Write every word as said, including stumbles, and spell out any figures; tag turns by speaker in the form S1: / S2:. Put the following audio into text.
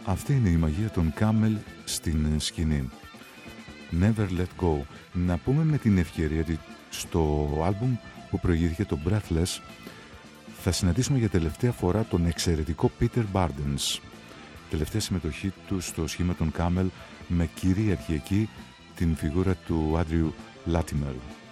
S1: Αυτή είναι η μαγεία των Camel στην σκηνή. Never Let Go. Να πούμε με την ευκαιρία ότι στο άλμπουμ που προηγήθηκε, το Breathless, θα συναντήσουμε για τελευταία φορά τον εξαιρετικό Peter Bardens. Τελευταία συμμετοχή του στο σχήμα των Camel, με κυρίαρχη εκεί την φιγούρα του Andrew Latimer.